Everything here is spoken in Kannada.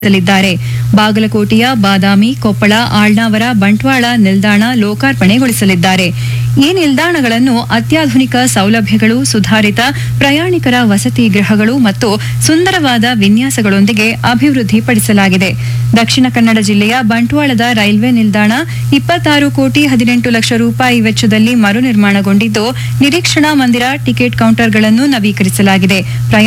ಲಿದ್ದಾರೆ. ಬಾಗಲಕೋಟೆಯ ಬಾದಾಮಿ, ಕೊಪ್ಪಳ, ಆಳ್ನಾವರ, ಬಂಟ್ವಾಳ ನಿಲ್ದಾಣ ಲೋಕಾರ್ಪಣೆಗೊಳಿಸಲಿದ್ದಾರೆ. ಈ ನಿಲ್ದಾಣಗಳನ್ನು ಅತ್ಯಾಧುನಿಕ ಸೌಲಭ್ಯಗಳು, ಸುಧಾರಿತ ಪ್ರಯಾಣಿಕರ ವಸತಿ ಗೃಹಗಳು ಮತ್ತು ಸುಂದರವಾದ ವಿನ್ಯಾಸಗಳೊಂದಿಗೆ ಅಭಿವೃದ್ಧಿಪಡಿಸಲಾಗಿದೆ. ದಕ್ಷಿಣ ಕನ್ನಡ ಜಿಲ್ಲೆಯ ಬಂಟ್ವಾಳದ ರೈಲ್ವೆ ನಿಲ್ದಾಣ 26 ಕೋಟಿ 18 ಲಕ್ಷ ರೂಪಾಯಿ ವೆಚ್ಚದಲ್ಲಿ ಮರು ನಿರ್ಮಾಣಗೊಂಡಿದ್ದು, ನಿರೀಕ್ಷಣಾ ಮಂದಿರ, ಟಿಕೆಟ್ ಕೌಂಟರ್ಗಳನ್ನು ನವೀಕರಿಸಲಾಗಿದೆ.